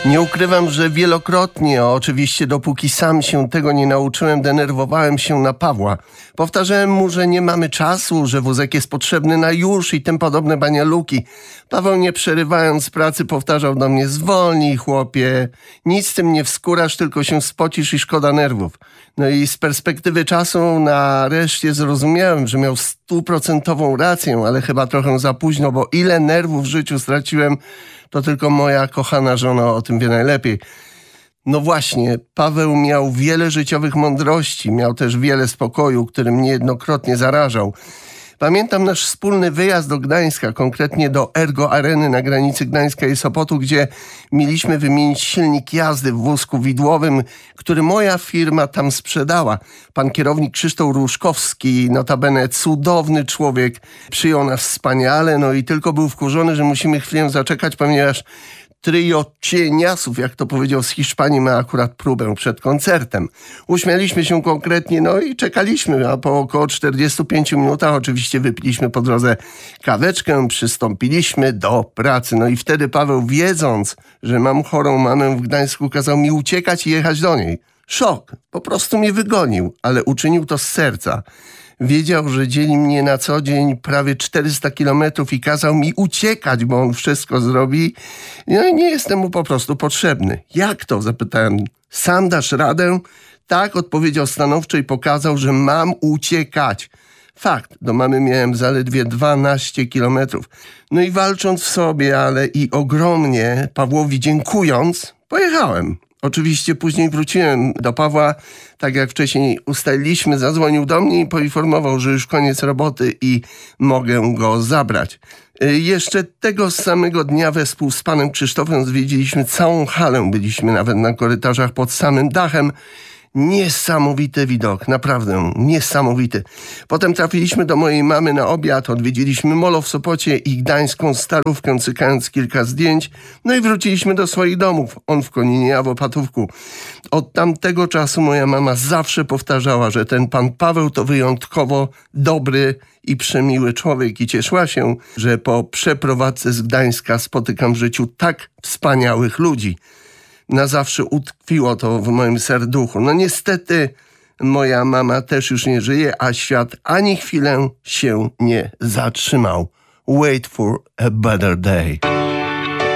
Nie ukrywam, że wielokrotnie, oczywiście dopóki sam się tego nie nauczyłem, denerwowałem się na Pawła. Powtarzałem mu, że nie mamy czasu, że wózek jest potrzebny na już i tym podobne banialuki. Paweł, nie przerywając pracy, powtarzał do mnie: zwolnij, chłopie, nic z tym nie wskórasz, tylko się spocisz i szkoda nerwów. No i z perspektywy czasu nareszcie zrozumiałem, że miał 100% rację, ale chyba trochę za późno, bo ile nerwów w życiu straciłem, to tylko moja kochana żona o tym wie najlepiej. No właśnie, Paweł miał wiele życiowych mądrości, miał też wiele spokoju, który mnie jednokrotnie zarażał. Pamiętam nasz wspólny wyjazd do Gdańska, konkretnie do Ergo Areny na granicy Gdańska i Sopotu, gdzie mieliśmy wymienić silnik jazdy w wózku widłowym, który moja firma tam sprzedała. Pan kierownik Krzysztof Różkowski, notabene cudowny człowiek, przyjął nas wspaniale, no i tylko był wkurzony, że musimy chwilę zaczekać, ponieważ trio cieniasów, jak to powiedział, z Hiszpanii ma akurat próbę przed koncertem. Uśmialiśmy się konkretnie, no i czekaliśmy, a po około 45 minutach oczywiście wypiliśmy po drodze kaweczkę, przystąpiliśmy do pracy. No i wtedy Paweł, wiedząc, że mam chorą mamę w Gdańsku, kazał mi uciekać i jechać do niej. Szok, po prostu mnie wygonił, ale uczynił to z serca. Wiedział, że dzieli mnie na co dzień prawie 400 kilometrów i kazał mi uciekać, bo on wszystko zrobi. No i nie jestem mu po prostu potrzebny. Jak to? Zapytałem. Sam dasz radę? Tak, odpowiedział stanowczo i pokazał, że mam uciekać. Fakt, do mamy miałem zaledwie 12 kilometrów. No i walcząc w sobie, ale i ogromnie Pawłowi dziękując, pojechałem. Oczywiście później wróciłem do Pawła, tak jak wcześniej ustaliliśmy, zadzwonił do mnie i poinformował, że już koniec roboty i mogę go zabrać. Jeszcze tego samego dnia wespół z panem Krzysztofem zwiedziliśmy całą halę, byliśmy nawet na korytarzach pod samym dachem. Niesamowity widok, naprawdę niesamowity. Potem trafiliśmy do mojej mamy na obiad, odwiedziliśmy molo w Sopocie i gdańską Starówkę, cykając kilka zdjęć, no i wróciliśmy do swoich domów, on w Koninie, a w Opatówku. Od tamtego czasu moja mama zawsze powtarzała, że ten pan Paweł to wyjątkowo dobry i przemiły człowiek i cieszyła się, że po przeprowadzce z Gdańska spotykam w życiu tak wspaniałych ludzi. Na zawsze utkwiło to w moim serduchu. No niestety moja mama też już nie żyje, a świat ani chwilę się nie zatrzymał. Wait for a better day.